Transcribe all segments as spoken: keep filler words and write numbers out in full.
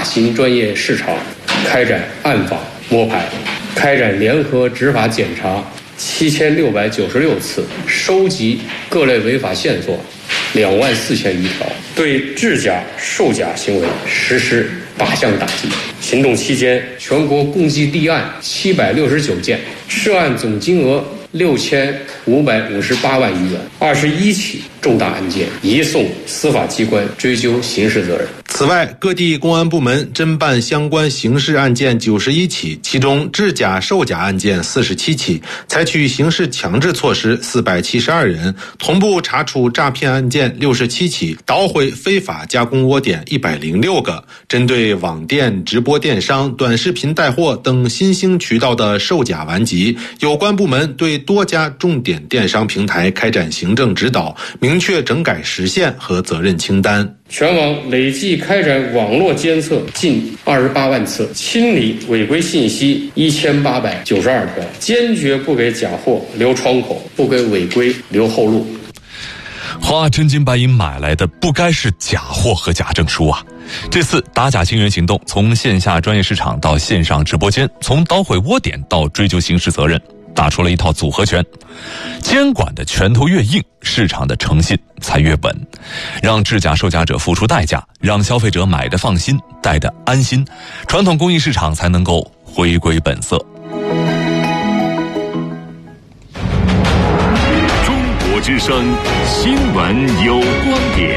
大型专业市场开展暗访摸排，开展联合执法检查七千六百九十六次，收集各类违法线索两万四千余条，对制假售假行为实施八项打击。行动期间，全国共计立案七百六十九件，涉案总金额六千五百五十八万余元，二十一起重大案件移送司法机关追究刑事责任。 此外，各地公安部门侦办相关刑事案件九十一起，其中制假售假案件四十七起，采取刑事强制措施四百七十二人，同步查处诈骗案件六十七起，捣毁非法加工窝点一百零六个。针对网店、直播电商、短视频带货等新兴渠道的售假顽疾，有关部门对多家重点电商平台开展行政指导，明确整改时限和责任清单。 全网累计开展网络监测近二十八万次，清理违规信息一千八百九十二条，坚决不给假货留窗口，不给违规留后路。 花真金白银买来的不该是假货和假证书啊！这次打假清源行动从线下专业市场到线上直播间，从捣毁窝点到追究刑事责任，打出了一套组合拳。监管的拳头越硬，市场的诚信才越稳，让制假售假者付出代价，让消费者买的放心，戴的安心，传统工艺市场才能够回归本色。 中国之声新闻有观点，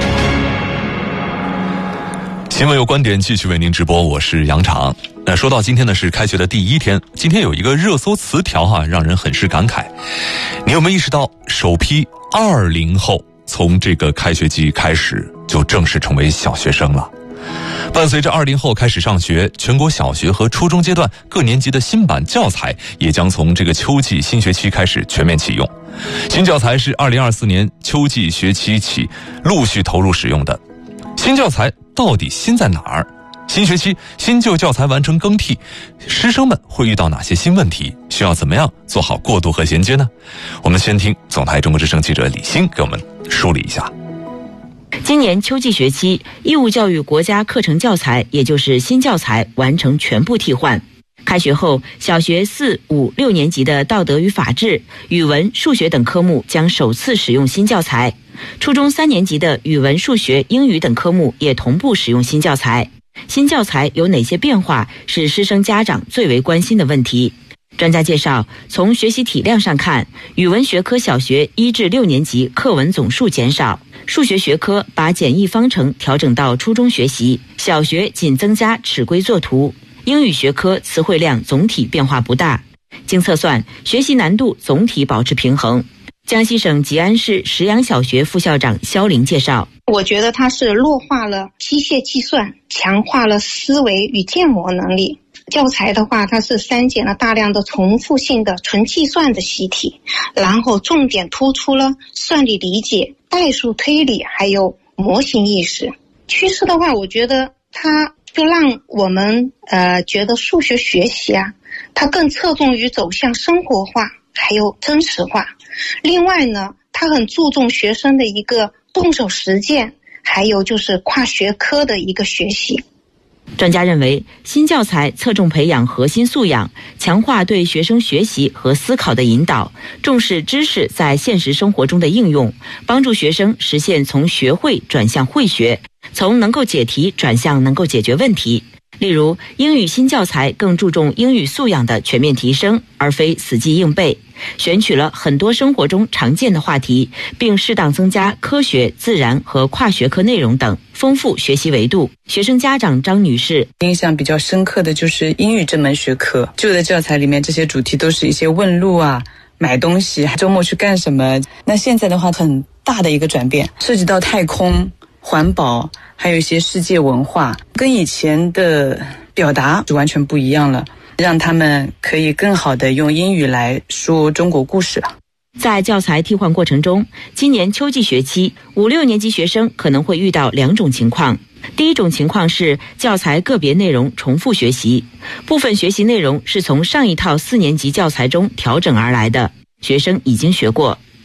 新闻有观点继续为您直播，我是杨常。那说到今天呢，是开学的第一天，今天有一个热搜词条哈、啊，让人很是感慨。你有没有意识到，首批二零后从这个开学季开始就正式成为小学生了？伴随着二零后开始上学，全国小学和初中阶段各年级的新版教材也将从这个秋季新学期开始全面启用。新教材是二零二四年秋季学期起陆续投入使用的。新教材到底新在哪儿？新学期新旧教材完成更替，师生们会遇到哪些新问题？需要怎么样做好过渡和衔接呢？我们先听总台中国之声记者李欣给我们梳理一下。 今年秋季学期，义务教育国家课程教材，也就是新教材完成全部替换。开学后，小学四、五、六年级的道德与法治、语文、数学等科目将首次使用新教材。初中三年级的语文、数学、英语等科目也同步使用新教材。新教材有哪些变化，是师生家长最为关心的问题。专家介绍，从学习体量上看，语文学科小学一至六年级课文总数减少，数学学科把简易方程调整到初中学习，小学仅增加尺规作图。英语学科词汇量总体变化不大，经测算，学习难度总体保持平衡。江西省吉安市石阳小学副校长肖玲介绍， 我觉得它是弱化了机械计算，强化了思维与建模能力。教材的话，它是删减了大量的重复性的纯计算的习题，然后重点突出了算力理解、代数推理还有模型意识。趋势的话，我觉得它就让我们呃觉得数学学习啊，它更侧重于走向生活化还有真实化。另外呢，它很注重学生的一个动手实践，还有就是跨学科的一个学习。 专家认为，新教材侧重培养核心素养，强化对学生学习和思考的引导，重视知识在现实生活中的应用，帮助学生实现从学会转向会学，从能够解题转向能够解决问题。例如，英语新教材更注重英语素养的全面提升，而非死记硬背，选取了很多生活中常见的话题，并适当增加科学、自然和跨学科内容等，丰富学习维度。学生家长张女士印象比较深刻的就是英语这门学科，旧的教材里面这些主题都是一些问路啊、买东西、周末去干什么。那现在的话，很大的一个转变，涉及到太空、环保，还有一些世界文化，跟以前的表达就完全不一样了，让他们可以更好的用英语来说中国故事了。 在教材替换过程中，今年秋季学期五六年级学生可能会遇到两种情况。第一种情况是教材个别内容重复学习，部分学习内容是从上一套四年级教材中调整而来的，学生已经学过。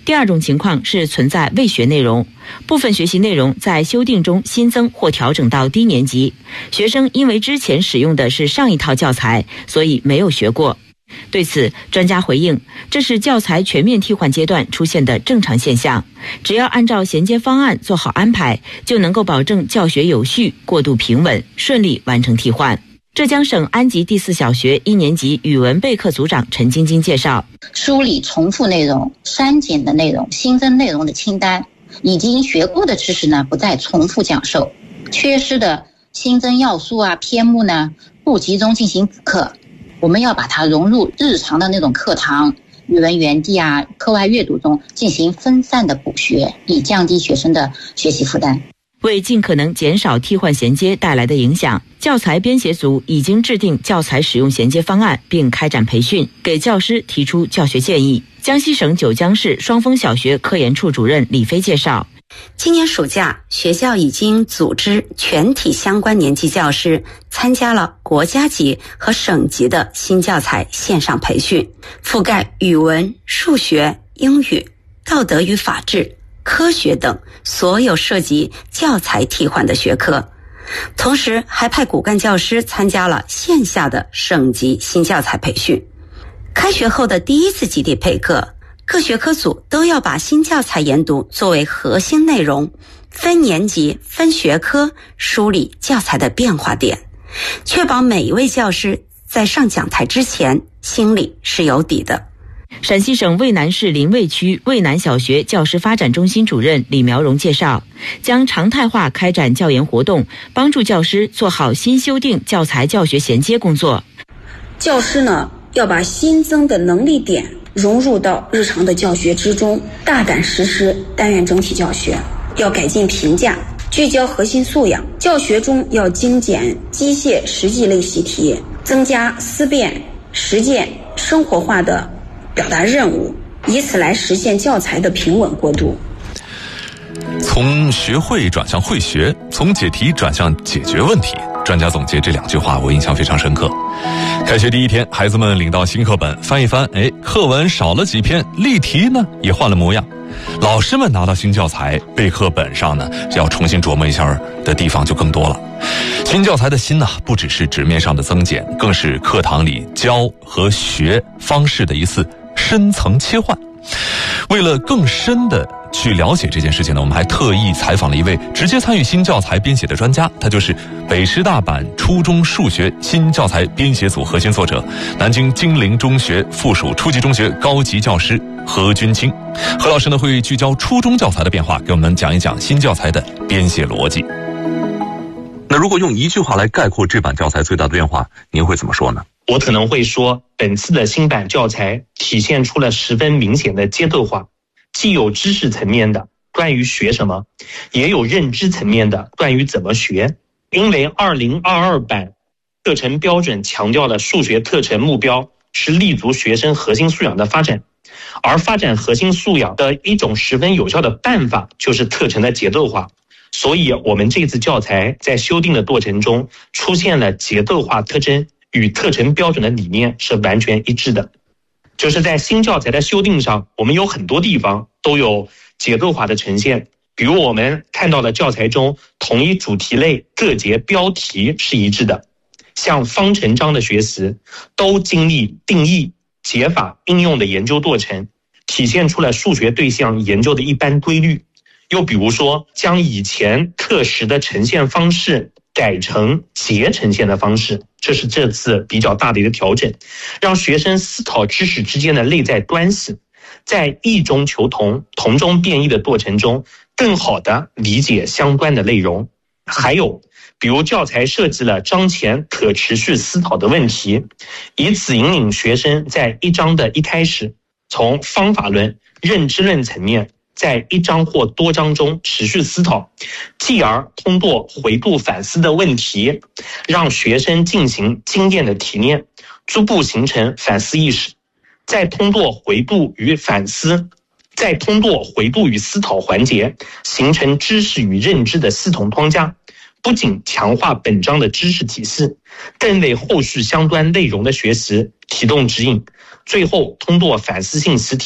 第二种情况是存在未学内容，部分学习内容在修订中新增或调整到低年级，学生因为之前使用的是上一套教材，所以没有学过。对此，专家回应，这是教材全面替换阶段出现的正常现象，只要按照衔接方案做好安排，就能够保证教学有序、过渡平稳，顺利完成替换。浙江省安吉第四小学一年级语文备课组长陈晶晶介绍， 梳理重复内容、删减的内容、新增内容的清单，已经学过的知识呢不再重复讲授，缺失的新增要素啊、篇目呢不集中进行补课，我们要把它融入日常的那种课堂、语文园地啊、课外阅读中进行分散的补学，以降低学生的学习负担。 为尽可能减少替换衔接带来的影响，教材编写组已经制定教材使用衔接方案，并开展培训，给教师提出教学建议。江西省九江市双峰小学科研处主任李飞介绍， 今年暑假，学校已经组织全体相关年级教师参加了国家级和省级的新教材线上培训，覆盖语文、数学、英语、道德与法治、科学等所有涉及教材替换的学科，同时还派骨干教师参加了线下的省级新教材培训。开学后的第一次集体备课，各学科组都要把新教材研读作为核心内容，分年级、分学科梳理教材的变化点，确保每一位教师在上讲台之前心里是有底的。 陕西省渭南市临渭区渭南小学教师发展中心主任李苗荣介绍，将常态化开展教研活动，帮助教师做好新修订教材教学衔接工作。 教师呢，要把新增的能力点融入到日常的教学之中，大胆实施单元整体教学，要改进评价，聚焦核心素养。教学中要精简机械实际类习题，增加思辨、实践、生活化的表达任务，以此来实现教材的平稳过渡。 从学会转向会学，从解题转向解决问题。专家总结这两句话我印象非常深刻。开学第一天，孩子们领到新课本翻一翻，哎，课文少了几篇，例题呢也换了模样。老师们拿到新教材，备课本上呢要重新琢磨一下的地方就更多了。新教材的新呢，不只是纸面上的增减，更是课堂里教和学方式的一次深层切换。为了更深的去了解这件事情呢，我们还特意采访了一位直接参与新教材编写的专家，他就是北师大版初中数学新教材编写组核心作者，南京金陵中学附属初级中学高级教师何军清。何老师呢会聚焦初中教材的变化，给我们讲一讲新教材的编写逻辑。 那如果用一句话来概括这版教材最大的变化，您会怎么说呢？ 我可能会说，本次的新版教材体现出了十分明显的节奏化，既有知识层面的关于学什么，也有认知层面的关于怎么学。因为二零二二版课程标准强调了数学课程目标是立足学生核心素养的发展，而发展核心素养的一种十分有效的办法就是课程的节奏化。所以我们这次教材在修订的过程中出现了节奏化特征，与课程标准的理念是完全一致的。就是在新教材的修订上，我们有很多地方都有节奏化的呈现。比如我们看到的教材中，同一主题类各节标题是一致的，像方程章的学习都经历定义、解法、应用的研究过程，体现出了数学对象研究的一般规律。又比如说，将以前课时的呈现方式改成节呈现的方式，这是这次比较大的一个调整，让学生思考知识之间的内在关系，在异中求同、同中变异的过程中，更好地理解相关的内容。还有，比如教材设计了章前可持续思考的问题，以此引领学生在一章的一开始，从方法论、认知论层面，在一章或多章中持续思考，继而通过回顾反思的问题，让学生进行经验的提炼，逐步形成反思意识。再通过回顾与反思，再通过回顾与思考环节，形成知识与认知的系统框架，不仅强化本章的知识体系，更为后续相关内容的学习提供指引。最后通过反思性习题，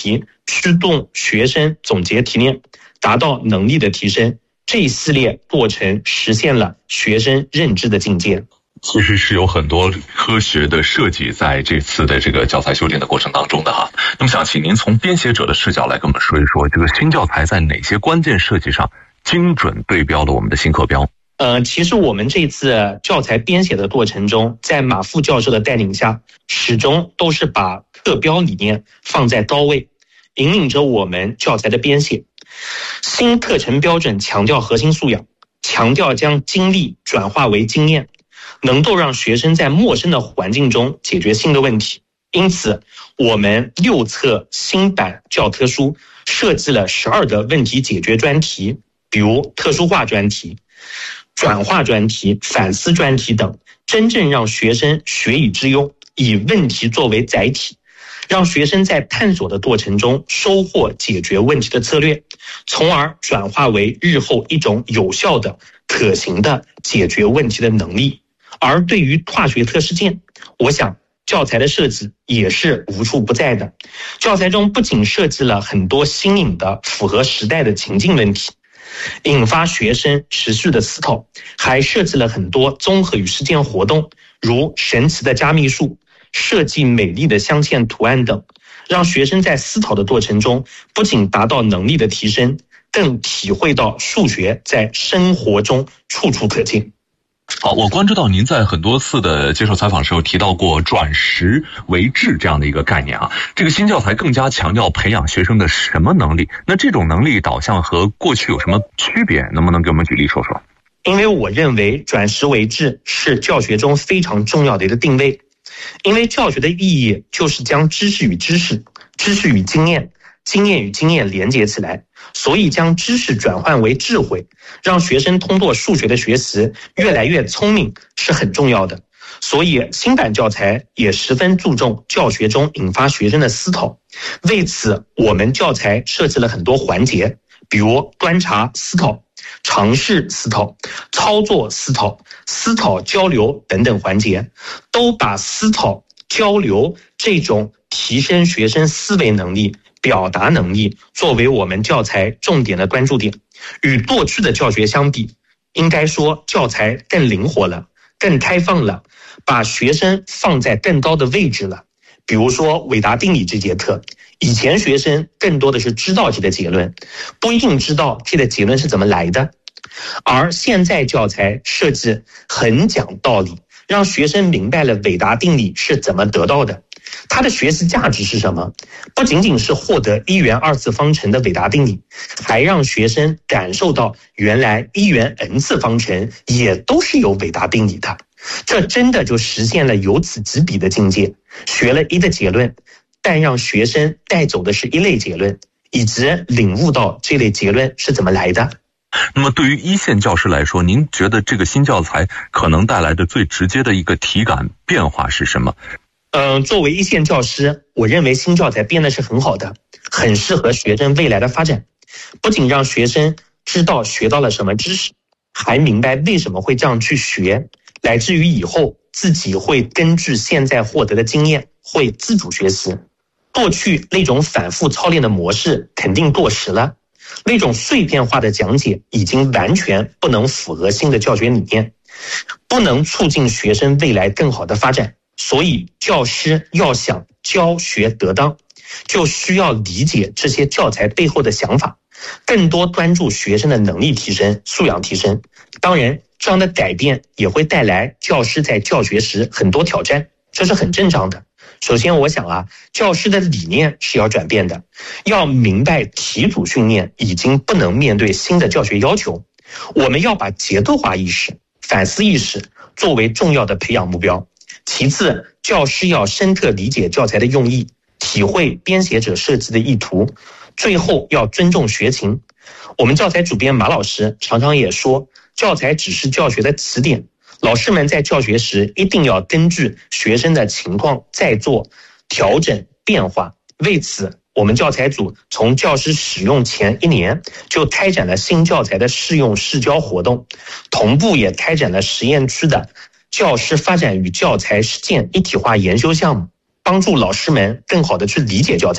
驱动学生总结提炼，达到能力的提升。这一系列过程实现了学生认知的境界。 其实是有很多科学的设计在这次的这个教材修订的过程当中的哈。那么想请您从编写者的视角来跟我们说一说，这个新教材在哪些关键设计上精准对标了我们的新课标？ 呃，其实我们这次教材编写的过程中，在马副教授的带领下，始终都是把课标理念放在高位，引领着我们教材的编写。新课程标准强调核心素养，强调将经历转化为经验，能够让学生在陌生的环境中解决新的问题。因此，我们六册新版教科书设计了十二个问题解决专题，比如特殊化专题、转化专题、反思专题等，真正让学生学以致用，以问题作为载体，让学生在探索的过程中收获解决问题的策略，从而转化为日后一种有效的、可行的解决问题的能力。而对于化学特实践，我想教材的设计也是无处不在的。教材中不仅设计了很多新颖的、符合时代的情境问题，引发学生持续的思考，还设计了很多综合与实践活动，如神奇的加密数、设计美丽的镶嵌图案等，让学生在思考的过程中不仅达到能力的提升，更体会到数学在生活中处处可见。 好，我关注到您在很多次的接受采访时候提到过转实为智这样的一个概念啊。这个新教材更加强调培养学生的什么能力？那这种能力导向和过去有什么区别？能不能给我们举例说说？ 因为我认为转实为智是教学中非常重要的一个定位。因为教学的意义就是将知识与知识、知识与经验、经验与经验连接起来，所以将知识转换为智慧，让学生通过数学的学习越来越聪明是很重要的。所以新版教材也十分注重教学中引发学生的思考。为此，我们教材设计了很多环节，比如观察思考、尝试思考、操作思考、思考交流等等环节，都把思考交流这种提升学生思维能力、表达能力作为我们教材重点的关注点。与过去的教学相比，应该说教材更灵活了，更开放了，把学生放在更高的位置了。比如说韦达定理这节课，以前学生更多的是知道这个结论，不一定知道这个结论是怎么来的。而现在教材设计很讲道理，让学生明白了韦达定理是怎么得到的，它的学习价值是什么。不仅仅是获得一元二次方程的韦达定理，还让学生感受到原来一元 n 次方程也都是有韦达定理的。这真的就实现了由此及彼的境界，学了一的结论，但让学生带走的是一类结论，以及领悟到这类结论是怎么来的。 那么对于一线教师来说，您觉得这个新教材可能带来的最直接的一个体感变化是什么？ 嗯、呃，作为一线教师，我认为新教材编的是很好的，很适合学生未来的发展。不仅让学生知道学到了什么知识，还明白为什么会这样去学，来自于以后自己会根据现在获得的经验会自主学习。过去那种反复操练的模式肯定过时了，那种碎片化的讲解已经完全不能符合新的教学理念，不能促进学生未来更好的发展。所以教师要想教学得当，就需要理解这些教材背后的想法，更多关注学生的能力提升、素养提升。当然，这样的改变也会带来教师在教学时很多挑战，这是很正常的。首先我想啊，教师的理念是要转变的，要明白题组训练已经不能面对新的教学要求，我们要把结构化意识、反思意识作为重要的培养目标。其次，教师要深刻理解教材的用意，体会编写者设计的意图。最后要尊重学情。我们教材主编马老师常常也说，教材只是教学的起点，老师们在教学时一定要根据学生的情况再做调整变化。为此，我们教材组从教师使用前一年就开展了新教材的试用试教活动，同步也开展了实验区的教师发展与教材实践一体化研修项目，帮助老师们更好的去理解教材，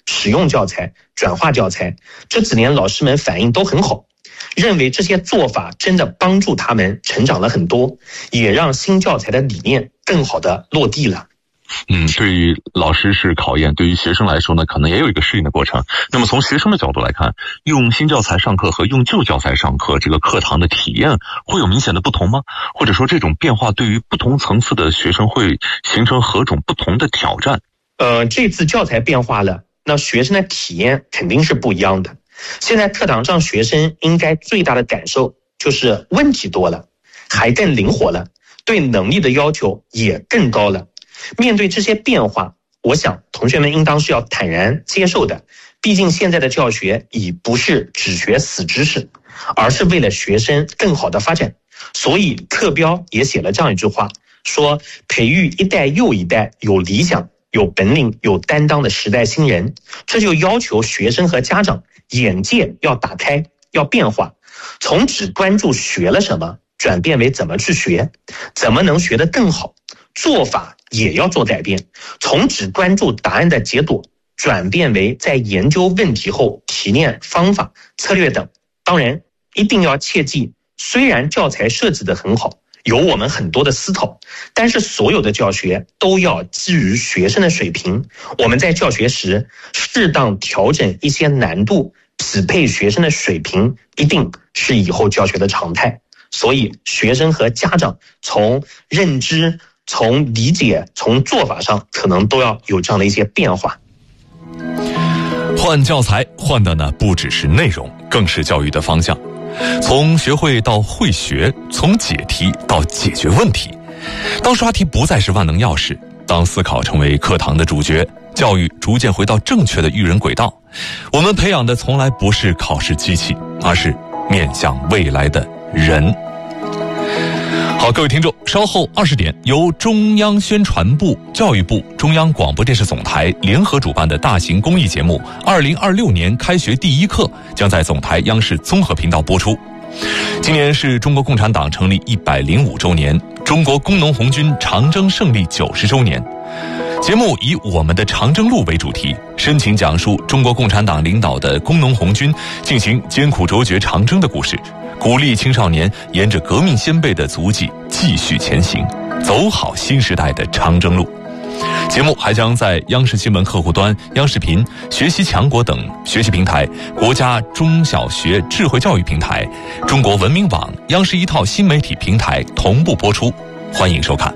使用教材、转化教材。这几年老师们反应都很好，认为这些做法真的帮助他们成长了很多，也让新教材的理念更好的落地了。 嗯，对于老师是考验，对于学生来说呢，可能也有一个适应的过程。那么从学生的角度来看，用新教材上课和用旧教材上课，这个课堂的体验会有明显的不同吗？或者说这种变化对于不同层次的学生会形成何种不同的挑战？ 呃，这次教材变化了，那学生的体验肯定是不一样的。现在课堂上学生应该最大的感受就是问题多了，还更灵活了，对能力的要求也更高了。面对这些变化，我想同学们应当是要坦然接受的。毕竟现在的教学已不是只学死知识，而是为了学生更好的发展。所以课标也写了这样一句话，说培育一代又一代有理想、有本领、有担当的时代新人。这就要求学生和家长眼界要打开，要变化，从只关注学了什么，转变为怎么去学，怎么能学得更好。做法也要做改变，从只关注答案的解读，转变为在研究问题后提炼方法、策略等。当然，一定要切记，虽然教材设计得很好，有我们很多的思考，但是所有的教学都要基于学生的水平。我们在教学时适当调整一些难度，匹配学生的水平，一定是以后教学的常态。所以，学生和家长从认知、从理解、从做法上，可能都要有这样的一些变化。 换教材换的呢，不只是内容，更是教育的方向。从学会到会学，从解题到解决问题。当刷题不再是万能钥匙，当思考成为课堂的主角，教育逐渐回到正确的育人轨道。我们培养的从来不是考试机器，而是面向未来的人。好，各位听众，稍后二十点，由中央宣传部、教育部、中央广播电视总台联合主办的大型公益节目《二零二六年开学第一课》将在总台央视综合频道播出。今年是中国共产党成立一百零五周年，中国工农红军长征胜利九十周年。节目以我们的长征路为主题，深情讲述中国共产党领导的工农红军进行艰苦卓绝长征的故事，鼓励青少年沿着革命先辈的足迹继续前行，走好新时代的长征路。节目还将在央视新闻客户端、央视频、学习强国等学习平台、国家中小学智慧教育平台、中国文明网、央视一套新媒体平台同步播出，欢迎收看。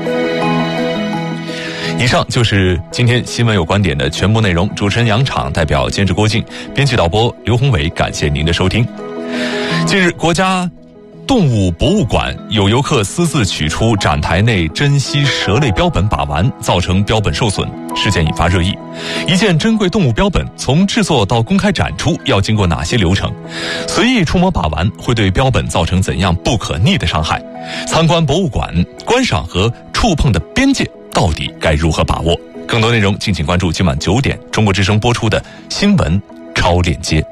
以上就是今天新闻有观点的全部内容。主持人杨昶，代表监制郭靖，编辑导播刘宏伟，感谢您的收听。近日，国家动物博物馆有游客私自取出展台内珍稀蛇类标本把玩，造成标本受损，事件引发热议。一件珍贵动物标本从制作到公开展出要经过哪些流程？随意触摸把玩会对标本造成怎样不可逆的伤害？参观博物馆，观赏和触碰的边界到底该如何把握？更多内容敬请关注今晚九点中国之声播出的新闻超链接。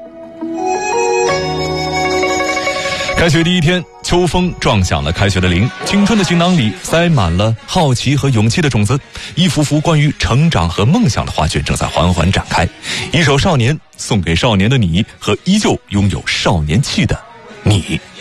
开学第一天，秋风撞响了开学的铃，青春的行囊里塞满了好奇和勇气的种子，一幅幅关于成长和梦想的画卷正在缓缓展开。一首《少年》送给少年的你和依旧拥有少年气的你。